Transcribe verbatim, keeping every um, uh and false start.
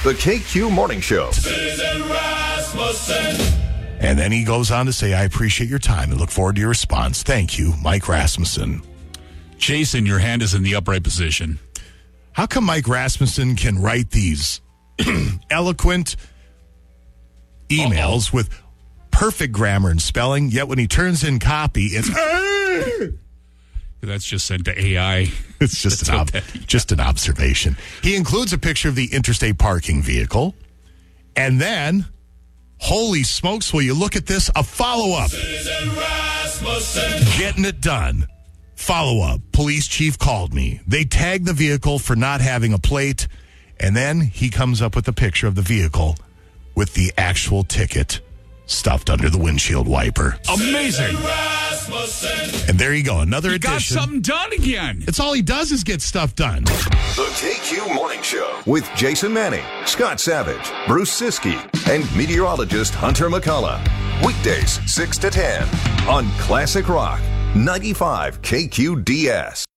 The K Q Morning Show. And then he goes on to say, I appreciate your time and look forward to your response. Thank you, Mike Rasmussen. Jason, your hand is in the upright position. How come Mike Rasmussen can write these eloquent emails Uh-oh. with perfect grammar and spelling, yet when he turns in copy, it's... That's just sent to A I. It's just, an, ob- just an observation. He includes a picture of the interstate parking vehicle, and then... Holy smokes, will you look at this? A follow-up. Getting it done. Follow-up. Police chief called me. They tagged the vehicle for not having a plate, and then he comes up with a picture of the vehicle with the actual ticket stuffed under the windshield wiper. Amazing. And there you go, another he edition. Got something done again. It's all he does is get stuff done. The K Q Morning Show with Jason Manning, Scott Savage, Bruce Siskey, and meteorologist Hunter McCullough. Weekdays six to ten on Classic Rock ninety-five K Q D S.